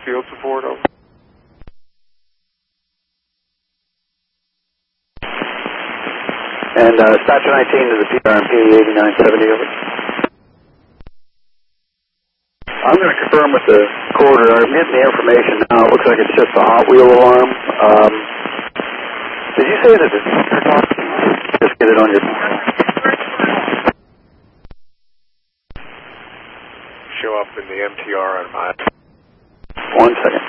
field support, over. And Dispatcher 19 to the PRMP 8970, over. I'm going to confirm with the quarter. I'm getting the information now. It looks like it's just a Hot Wheel alarm. Did you say that it's turned off? Just get it on your... Show up in the MTR on my... 1 second.